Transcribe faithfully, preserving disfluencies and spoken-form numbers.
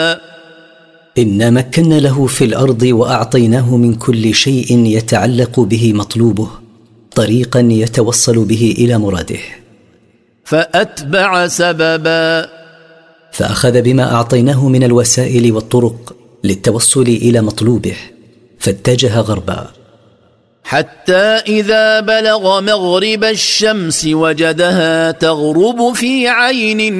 إنا مكنا له في الأرض وأعطيناه من كل شيء يتعلق به مطلوبه طريقا يتوصل به إلى مراده. فأتبع سببا فأخذ بما أعطيناه من الوسائل والطرق للتوصل إلى مطلوبه فاتجه غربا حتى إذا بلغ مغرب الشمس وجدها تغرب في عين